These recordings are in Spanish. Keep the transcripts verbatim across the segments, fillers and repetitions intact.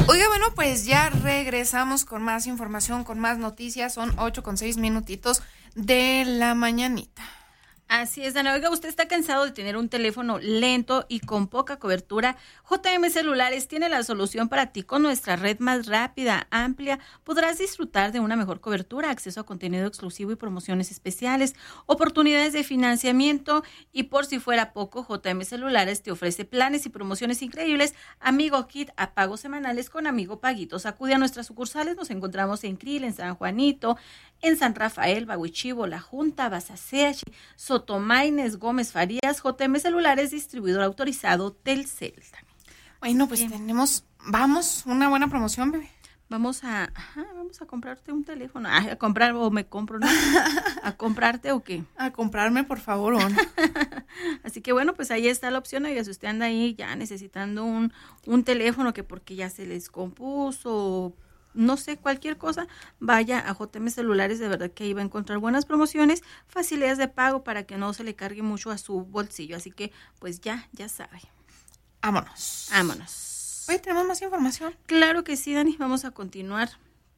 Oiga, bueno, pues ya regresamos con más información, con más noticias. Son ocho con seis minutitos de la mañanita. Así es, Dana. Oiga, ¿usted está cansado de tener un teléfono lento y con poca cobertura? J M Celulares tiene la solución para ti. Con nuestra red más rápida, amplia, podrás disfrutar de una mejor cobertura, acceso a contenido exclusivo y promociones especiales, oportunidades de financiamiento y, por si fuera poco, J M Celulares te ofrece planes y promociones increíbles. Amigo Kit a pagos semanales con Amigo Paguitos. Acude a nuestras sucursales. Nos encontramos en Krill, en San Juanito, en San Rafael, Bahuichivo, La Junta, Basaseachi, Sotomaines, Gómez Farías. J M Celulares, distribuidor autorizado Telcel. Bueno, pues Bien. tenemos, vamos, una buena promoción, bebé. Vamos a, ajá, vamos a comprarte un teléfono. Ah, a comprar o me compro, ¿no? ¿A comprarte o qué? A comprarme, por favor, ¿o no? Así que bueno, pues ahí está la opción. Oiga, si usted anda ahí ya necesitando un, un teléfono que porque ya se les compuso, no sé, cualquier cosa, vaya a J M Celulares. De verdad que ahí va a encontrar buenas promociones, facilidades de pago para que no se le cargue mucho a su bolsillo. Así que pues ya, ya sabe. Vámonos. Vámonos. Hoy tenemos más información. Claro que sí, Dani. Vamos a continuar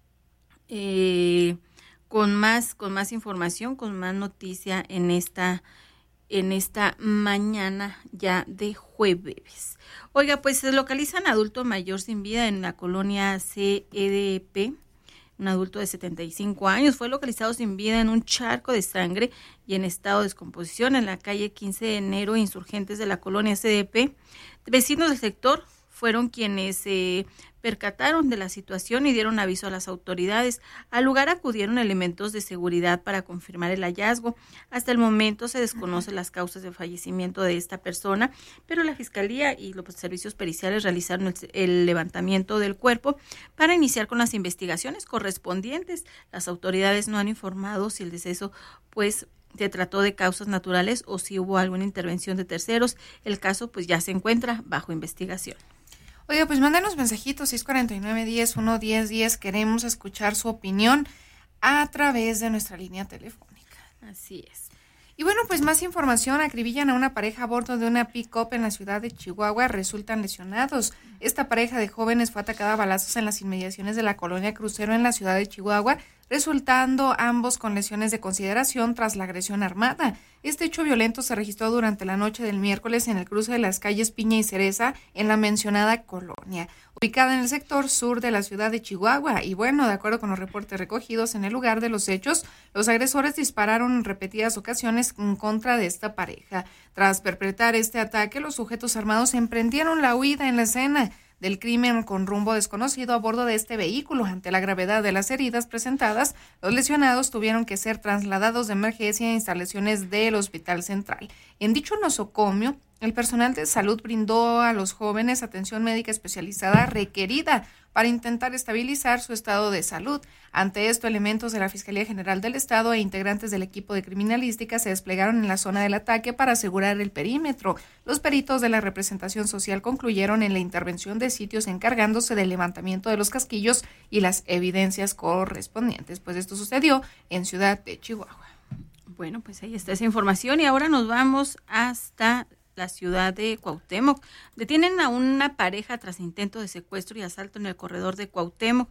eh, con más, con más información, con más noticia en esta, en esta mañana ya de jueves. Oiga, pues se localizan adulto mayor sin vida en la colonia C E D P. Un adulto de setenta y cinco años fue localizado sin vida en un charco de sangre y en estado de descomposición en la calle quince de enero, insurgentes de la colonia C E D P. Vecinos del sector fueron quienes se eh, percataron de la situación y dieron aviso a las autoridades. Al lugar acudieron elementos de seguridad para confirmar el hallazgo. Hasta el momento se desconocen las causas de fallecimiento de esta persona, pero la Fiscalía y los servicios periciales realizaron el, el levantamiento del cuerpo para iniciar con las investigaciones correspondientes. Las autoridades no han informado si el deceso, pues, se trató de causas naturales o si hubo alguna intervención de terceros. El caso, pues, ya se encuentra bajo investigación. Oiga, pues mándenos mensajitos, seis cuatro nueve, diez, uno, diez, diez. Queremos escuchar su opinión a través de nuestra línea telefónica. Así es. Y bueno, pues más información. Acribillan a una pareja a bordo de una pick-up en la ciudad de Chihuahua. Resultan lesionados. Esta pareja de jóvenes fue atacada a balazos en las inmediaciones de la colonia Crucero en la ciudad de Chihuahua, resultando ambos con lesiones de consideración tras la agresión armada. Este hecho violento se registró durante la noche del miércoles en el cruce de las calles Piña y Cereza en la mencionada colonia, ubicada en el sector sur de la ciudad de Chihuahua. Y bueno, de acuerdo con los reportes recogidos en el lugar de los hechos, los agresores dispararon en repetidas ocasiones en contra de esta pareja. Tras perpetrar este ataque, los sujetos armados emprendieron la huida en la escena del crimen con rumbo desconocido a bordo de este vehículo. Ante la gravedad de las heridas presentadas, los lesionados tuvieron que ser trasladados de emergencia a instalaciones del Hospital Central. En dicho nosocomio, el personal de salud brindó a los jóvenes atención médica especializada requerida para intentar estabilizar su estado de salud. Ante esto, elementos de la Fiscalía General del Estado e integrantes del equipo de criminalística se desplegaron en la zona del ataque para asegurar el perímetro. Los peritos de la representación social concluyeron en la intervención de sitios encargándose del levantamiento de los casquillos y las evidencias correspondientes. Pues esto sucedió en Ciudad de Chihuahua. Bueno, pues ahí está esa información y ahora nos vamos hasta la ciudad de Cuauhtémoc. Detienen a una pareja tras intento de secuestro y asalto en el corredor de Cuauhtémoc.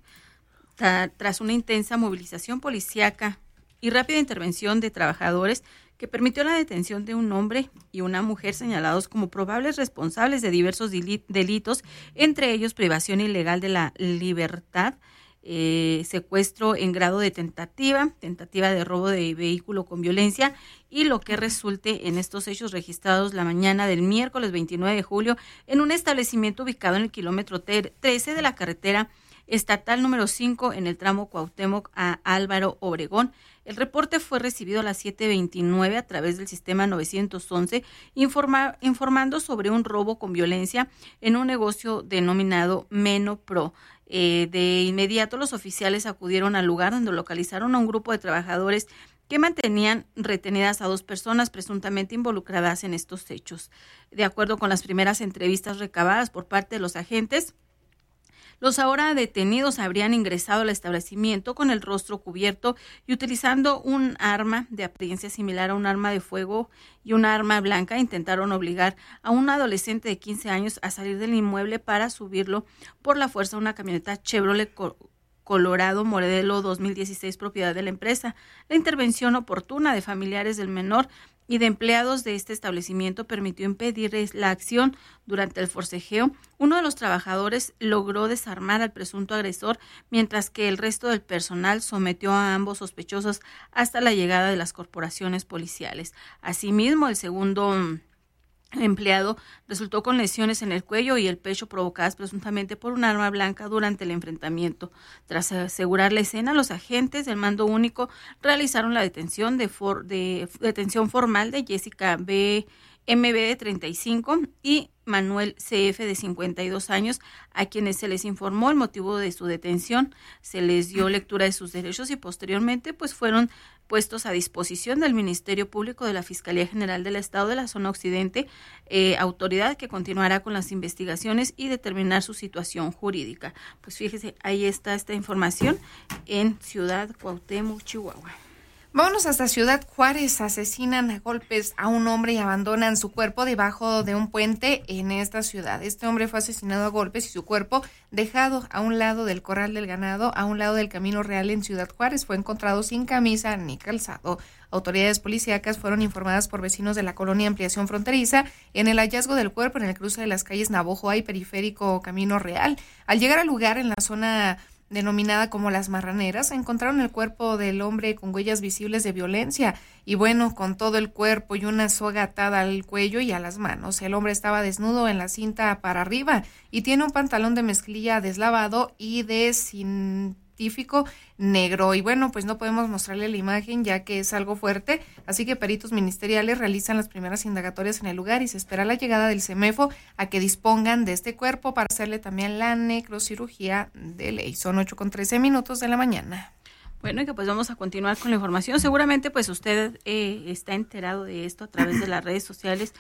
Tras una intensa movilización policíaca y rápida intervención de trabajadores que permitió la detención de un hombre y una mujer señalados como probables responsables de diversos delitos, entre ellos privación ilegal de la libertad, Eh, secuestro en grado de tentativa, tentativa de robo de vehículo con violencia y lo que resulte en estos hechos registrados la mañana del miércoles veintinueve de julio en un establecimiento ubicado en el kilómetro trece de la carretera estatal número cinco en el tramo Cuauhtémoc a Álvaro Obregón. El reporte fue recibido a las siete veintinueve a través del sistema novecientos once, informa, informando sobre un robo con violencia en un negocio denominado Menopro. Eh, de inmediato los oficiales acudieron al lugar donde localizaron a un grupo de trabajadores que mantenían retenidas a dos personas presuntamente involucradas en estos hechos. De acuerdo con las primeras entrevistas recabadas por parte de los agentes, Los ahora detenidos habrían ingresado al establecimiento con el rostro cubierto y utilizando un arma de apariencia similar a un arma de fuego y una arma blanca. Intentaron obligar a un adolescente de quince años a salir del inmueble para subirlo por la fuerza a una camioneta Chevrolet Colorado modelo dos mil dieciséis, propiedad de la empresa. La intervención oportuna de familiares del menor y de empleados de este establecimiento permitió impedir la acción. Durante el forcejeo, uno de los trabajadores logró desarmar al presunto agresor, mientras que el resto del personal sometió a ambos sospechosos hasta la llegada de las corporaciones policiales. Asimismo, el segundo empleado resultó con lesiones en el cuello y el pecho provocadas presuntamente por un arma blanca durante el enfrentamiento. Tras asegurar la escena, los agentes del mando único realizaron la detención de, for, de detención formal de Jessica B. M B de treinta y cinco y Manuel C F de cincuenta y dos años, a quienes se les informó el motivo de su detención, se les dio lectura de sus derechos y posteriormente pues fueron puestos a disposición del Ministerio Público de la Fiscalía General del Estado de la Zona Occidente, eh, autoridad que continuará con las investigaciones y determinar su situación jurídica. Pues fíjese, ahí está esta información en Ciudad Cuauhtémoc, Chihuahua. Vámonos hasta Ciudad Juárez. Asesinan a golpes a un hombre y abandonan su cuerpo debajo de un puente en esta ciudad. Este hombre fue asesinado a golpes y su cuerpo dejado a un lado del corral del ganado, a un lado del Camino Real en Ciudad Juárez. Fue encontrado sin camisa ni calzado. Autoridades policíacas fueron informadas por vecinos de la colonia Ampliación Fronteriza en el hallazgo del cuerpo en el cruce de las calles Navojoa y Periférico Camino Real. Al llegar al lugar en la zona denominada como Las Marraneras, encontraron el cuerpo del hombre con huellas visibles de violencia y bueno, con todo el cuerpo y una soga atada al cuello y a las manos. El hombre estaba desnudo en la cinta para arriba y tiene un pantalón de mezclilla deslavado y de científico negro. Y bueno, pues no podemos mostrarle la imagen ya que es algo fuerte, así que peritos ministeriales realizan las primeras indagatorias en el lugar y se espera la llegada del CEMEFO a que dispongan de este cuerpo para hacerle también la necrocirugía de ley. Son ocho con trece minutos de la mañana. Bueno, y que pues vamos a continuar con la información. Seguramente pues usted eh, está enterado de esto a través de las redes sociales.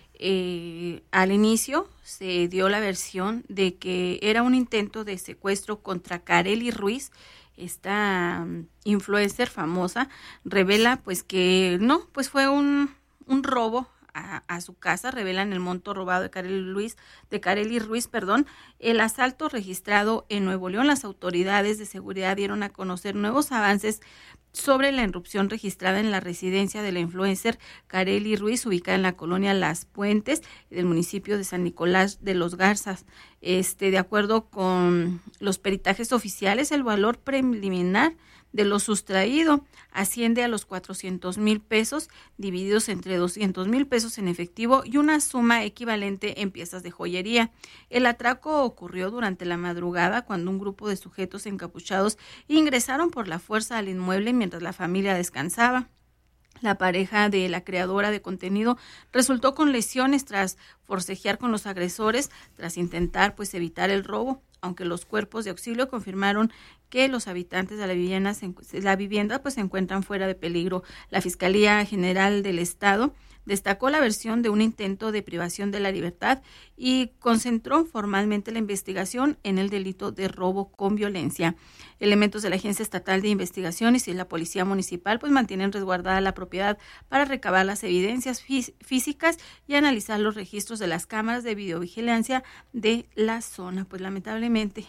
Eh, al inicio se dio la versión de que era un intento de secuestro contra Karely Ruiz. Esta um, influencer famosa revela pues que no, pues fue un, un robo a, a su casa. Revelan el monto robado de Karely Ruiz, de Karely Ruiz, perdón, el asalto registrado en Nuevo León. Las autoridades de seguridad dieron a conocer nuevos avances sobre la irrupción registrada en la residencia de la influencer Karely Ruiz, ubicada en la colonia Las Puentes del municipio de San Nicolás de los Garzas. Este, de acuerdo con los peritajes oficiales, el valor preliminar de lo sustraído asciende a los cuatrocientos mil pesos, divididos entre doscientos mil pesos en efectivo y una suma equivalente en piezas de joyería. El atraco ocurrió durante la madrugada cuando un grupo de sujetos encapuchados ingresaron por la fuerza al inmueble mientras la familia descansaba. La pareja de la creadora de contenido resultó con lesiones tras forcejear con los agresores, tras intentar pues evitar el robo, aunque los cuerpos de auxilio confirmaron que los habitantes de la vivienda, se, la vivienda pues se encuentran fuera de peligro. La Fiscalía General del Estado destacó la versión de un intento de privación de la libertad y concentró formalmente la investigación en el delito de robo con violencia. Elementos de la Agencia Estatal de Investigaciones y la Policía Municipal pues mantienen resguardada la propiedad para recabar las evidencias fí- físicas y analizar los registros de las cámaras de videovigilancia de la zona. Pues lamentablemente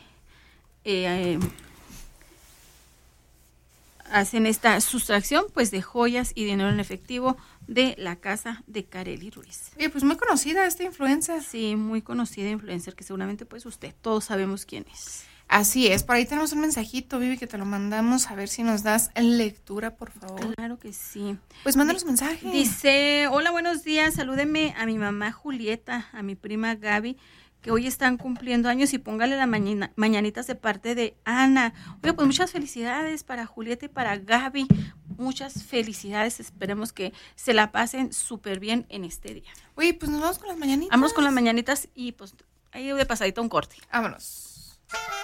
eh, eh, hacen esta sustracción pues de joyas y dinero en efectivo de la casa de Karely Ruiz. Oye, pues muy conocida esta influencer. Sí, muy conocida influencer que seguramente pues usted, todos sabemos quién es. Así es, por ahí tenemos un mensajito, Vivi, que te lo mandamos, a ver si nos das lectura, por favor. Claro que sí. Pues mándanos D- mensaje. Dice, hola, buenos días, salúdeme a mi mamá Julieta, a mi prima Gaby, que hoy están cumpliendo años y póngale las mañana, mañanitas de parte de Ana. Oye, pues muchas felicidades para Julieta y para Gaby, muchas felicidades, esperemos que se la pasen súper bien en este día. Oye, pues nos vamos con las mañanitas. Vamos con las mañanitas y pues ahí de pasadita un corte. Vámonos.